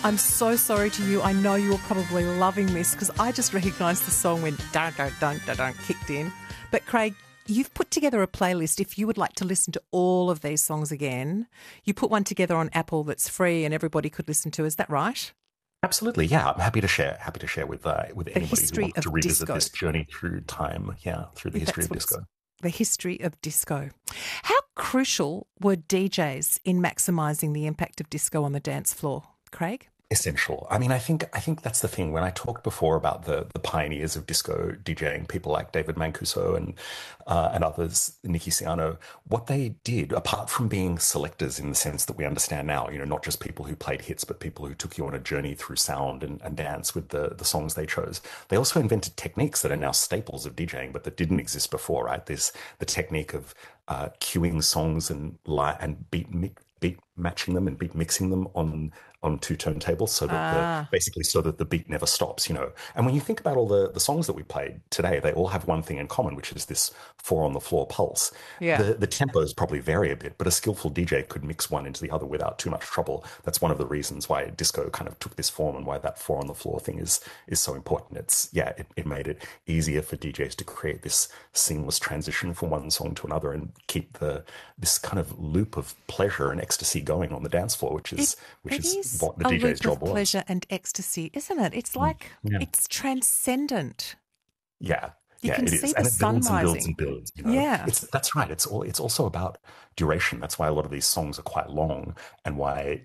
I'm so sorry to you. I know you're probably loving this because I just recognised the song when dun dun dun dun dun kicked in. But Craig, you've put together a playlist. If you would like to listen to all of these songs again, you put one together on Apple that's free and everybody could listen to. Is that right? Absolutely, yeah. I'm happy to share. Happy to share with anybody who history wants to of revisit disco. this journey through time. Yeah, through the history That's of what it's disco. the history of disco. How crucial were DJs in maximising the impact of disco on the dance floor, Craig? Essential. I mean, I think that's the thing. When I talked before about the pioneers of disco DJing, people like David Mancuso and others, Nicky Siano, what they did, apart from being selectors in the sense that we understand now, not just people who played hits, but people who took you on a journey through sound and dance with the songs they chose. They also invented techniques that are now staples of DJing, but that didn't exist before, right? There's the technique of queuing songs and beat matching them and beat mixing them on two turntables so that Ah, basically so that the beat never stops. And when you think about all the songs that we played today, they all have one thing in common, which is this four on the floor pulse. yeah. The tempos probably vary a bit, but a skillful DJ could mix one into the other without too much trouble. That's one of the reasons why disco kind of took this form and why that four on the floor thing is so important. It made it easier for DJs to create this seamless transition from one song to another and keep this kind of loop of pleasure and ecstasy going on the dance floor, which It is which it is is what the a DJ's loop of job was. pleasure and ecstasy, isn't it? It's like Yeah. it's transcendent. Yeah, You yeah, can it see is, the and it sun builds and builds rising. and builds. Yeah. That's right. It's also about duration. That's why a lot of these songs are quite long, and why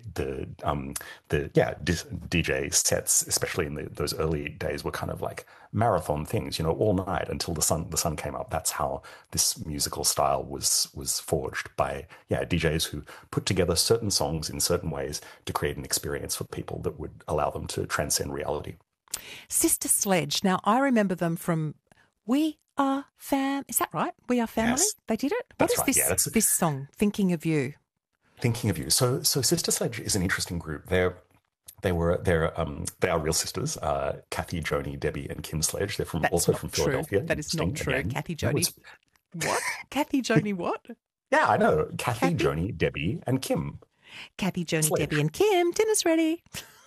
DJ sets, especially in those early days, were kind of like marathon things. All night until the sun came up. That's how this musical style was forged by DJs who put together certain songs in certain ways to create an experience for people that would allow them to transcend reality. Sister Sledge. Now, I remember them from We Are Fam. Is that right? We Are Family? Yes, They did it? What that's is right. Yeah, this that's this song, Thinking of You? thinking of you. So Sister Sledge is an interesting group. They are real sisters. Kathy, Joni, Debbie, and Kim Sledge. They're That's also not from true. Philadelphia. That is not Interesting. true. Again, Kathy no, Joni. it's What? Kathy Joni what? yeah, I know. Kathy, Kathy? Joni, Debbie, and Kim Kathy, Joni, Debbie, Sledge. and Kim. Dinner's ready.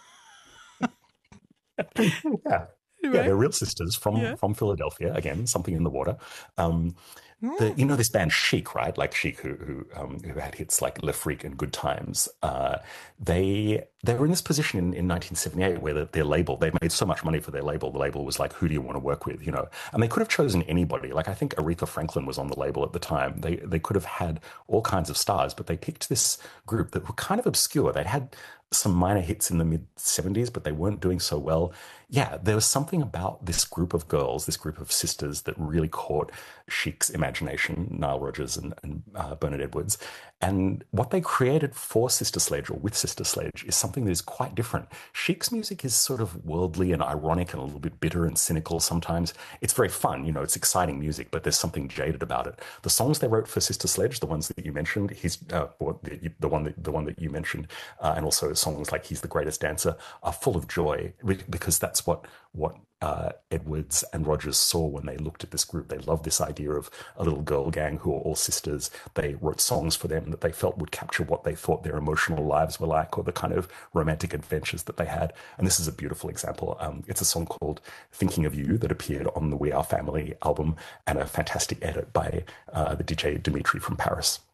Yeah. Yeah, Anyway, they're real sisters from yeah. from Philadelphia. Again, something in the water. Um, Mm. this band Chic, right? Like Chic, who had hits like Le Freak and Good Times. They were in this position in 1978 where their label, they made so much money for their label. The label was like, who do you want to work with? And they could have chosen anybody. Like I think Aretha Franklin was on the label at the time. They could have had all kinds of stars, but they picked this group that were kind of obscure. They'd had some minor hits in the mid 70s, but they weren't doing so well. Yeah, there was something about this group of girls, this group of sisters that really caught Chic's imagination, Nile Rodgers and Bernard Edwards. And what they created for Sister Sledge or with Sister Sledge is something that is quite different. Chic's music is sort of worldly and ironic and a little bit bitter and cynical sometimes. It's very fun, it's exciting music, but there's something jaded about it. The songs they wrote for Sister Sledge, the ones that you mentioned, the one that you mentioned, and also songs like "He's the Greatest Dancer" are full of joy because that's what Edwards and Rogers saw when they looked at this group. They loved this idea of a little girl gang who are all sisters. They wrote songs for them that they felt would capture what they thought their emotional lives were like or the kind of romantic adventures that they had. And this is a beautiful example. It's a song called "Thinking of You" that appeared on the We Are Family album and a fantastic edit by the DJ Dimitri from Paris.